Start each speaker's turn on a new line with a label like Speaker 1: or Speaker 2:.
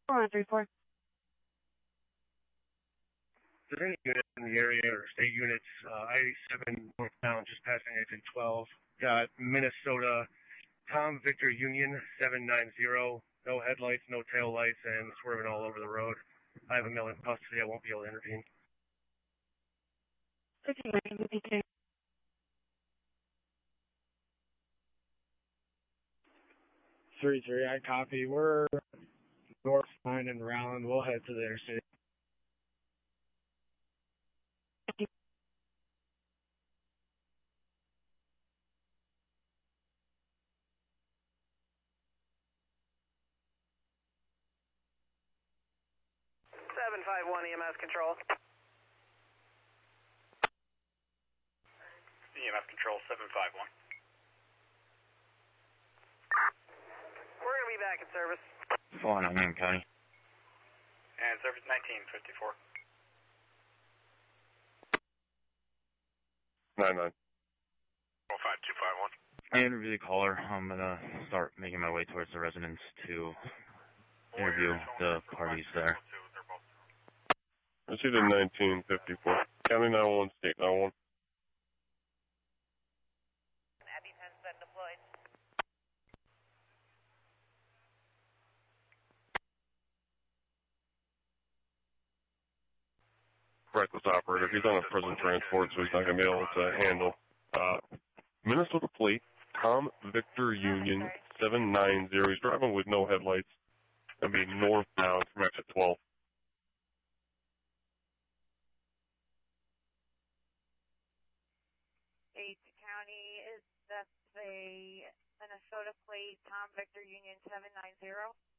Speaker 1: 4134.
Speaker 2: Is there any units in the area or state units, I-87 northbound, just passing exit 12? Got Minnesota, Tom Victor Union 790. No headlights, no tail lights, and swerving all over the road. I have a male in custody. I won't be able to intervene.
Speaker 1: 5952.
Speaker 3: 3-3, I copy. We're north line and Rowland. We'll head to the interstate.
Speaker 4: EMS control. EMS control 751. We're going to be back in service.
Speaker 5: Flying on in, County.
Speaker 4: And service 1954.
Speaker 2: 99.
Speaker 4: 05251.
Speaker 5: I interview the caller. I'm going to start making my way towards the residence to interview the parties there.
Speaker 2: Received in 1954. County 911, State 911.
Speaker 6: Abby 10 deployed.
Speaker 2: Reckless operator. He's on a prison transport, so he's not going to be able to handle. Minnesota plate, Tom Victor Union 790. He's driving with no headlights. Going to be northbound from exit 12.
Speaker 6: County, is that a Minnesota plate, Tom Victor Union 790?